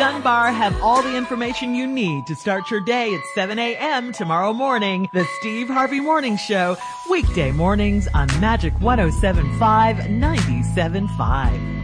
Dunbar have all the information you need to start your day at 7 a.m. tomorrow morning. The Steve Harvey Morning Show, weekday mornings on Magic 107.5, 97.5.